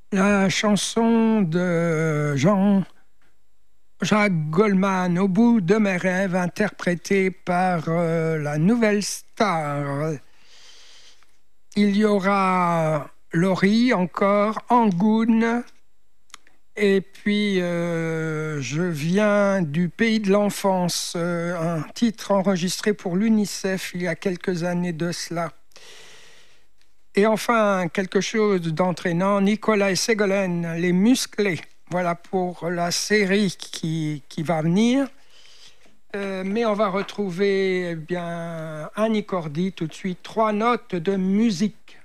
La chanson de Jean-Jacques Goldman, Au bout de mes rêves, interprétée par la nouvelle star. Il y aura Laurie encore, Angoune, et puis je viens du pays de l'enfance, un titre enregistré pour l'UNICEF il y a quelques années de cela. Et enfin, quelque chose d'entraînant, Nicolas et Ségolène, Les Musclés. Voilà pour la série qui va venir. Mais on va retrouver eh bien, Annie Cordy tout de suite. 3 notes de musique.